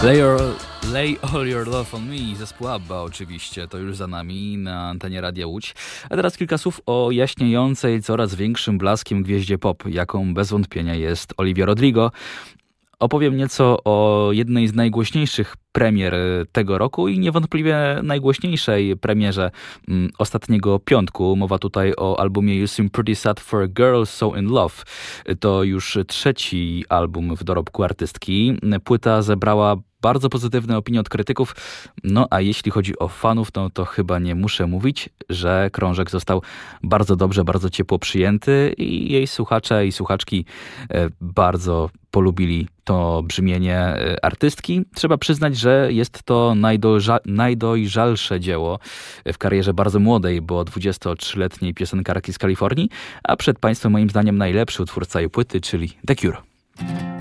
Lay All Your Love On Me, zespół ABBA oczywiście, to już za nami na antenie Radia Łódź. A teraz kilka słów o jaśniejącej coraz większym blaskiem gwieździe pop, jaką bez wątpienia jest Olivia Rodrigo. Opowiem nieco o jednej z najgłośniejszych premier tego roku i niewątpliwie najgłośniejszej premierze ostatniego piątku. Mowa tutaj o albumie You Seem Pretty Sad for a Girl So In Love. To już trzeci album w dorobku artystki. Płyta zebrała bardzo pozytywne opinie od krytyków, no a jeśli chodzi o fanów, to chyba nie muszę mówić, że krążek został bardzo dobrze, bardzo ciepło przyjęty i jej słuchacze i słuchaczki bardzo polubili to brzmienie artystki. Trzeba przyznać, że jest to najdojrzalsze dzieło w karierze bardzo młodej, bo 23-letniej piosenkarki z Kalifornii, a przed Państwem moim zdaniem najlepszy utwór całej płyty, czyli The Cure.